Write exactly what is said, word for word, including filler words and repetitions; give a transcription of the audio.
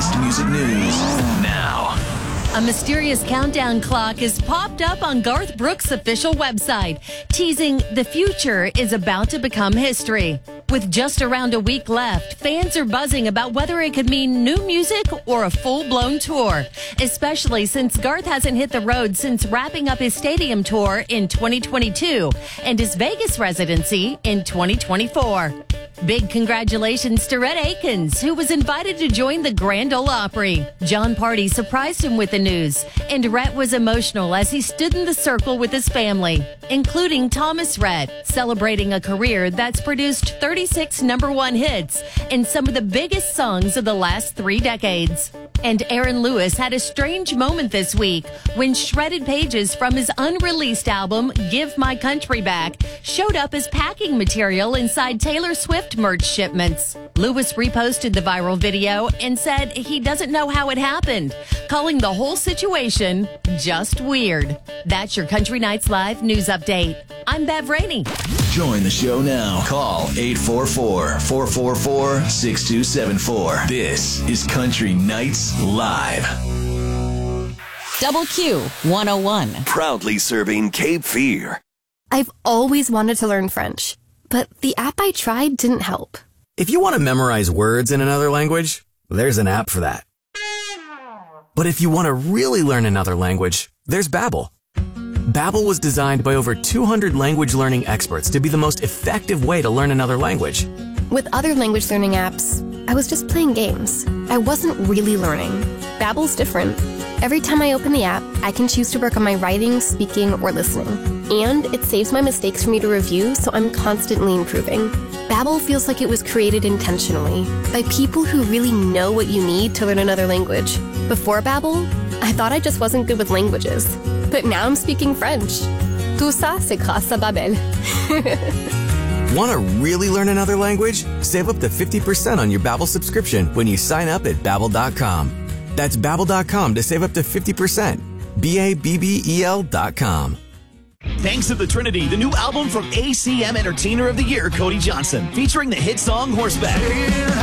latest music news now. A mysterious countdown clock has popped up on Garth Brooks' official website, teasing the future is about to become history. With just around a week left, fans are buzzing about whether it could mean new music or a full-blown tour, especially since Garth hasn't hit the road since wrapping up his stadium tour in twenty twenty-two and his Vegas residency in twenty twenty-four. Big congratulations to Rhett Akins, who was invited to join the Grand Ole Opry. John Party surprised him with the news, and Rhett was emotional as he stood in the circle with his family, including Thomas Rhett, celebrating a career that's produced thirty-six number one hits and some of the biggest songs of the last three decades. And Aaron Lewis had a strange moment this week when shredded pages from his unreleased album, Give My Country Back, showed up as packing material inside Taylor Swift merch shipments. Lewis reposted the viral video and said he doesn't know how it happened, calling the whole situation just weird. That's your Country Nights Live news update. I'm Bev Rainey. Join the show now. Call eight four four, four four four, six two seven four. This is Country Nights Live. Double Q one oh one. Proudly serving Cape Fear. I've always wanted to learn French, but the app I tried didn't help. If you want to memorize words in another language, there's an app for that. But if you want to really learn another language, there's Babbel. Babbel was designed by over two hundred language learning experts to be the most effective way to learn another language. With other language learning apps, I was just playing games. I wasn't really learning. Babbel's different. Every time I open the app, I can choose to work on my writing, speaking, or listening. And it saves my mistakes for me to review, so I'm constantly improving. Babbel feels like it was created intentionally by people who really know what you need to learn another language. Before Babbel, I thought I just wasn't good with languages. But now I'm speaking French. Tout ça, c'est grâce à Babbel. Want to really learn another language? Save up to fifty percent on your Babbel subscription when you sign up at Babbel dot com. That's Babbel dot com to save up to fifty percent. B A B B E L dot com. Thanks to the Trinity, the new album from A C M Entertainer of the Year, Cody Johnson, featuring the hit song Horseback.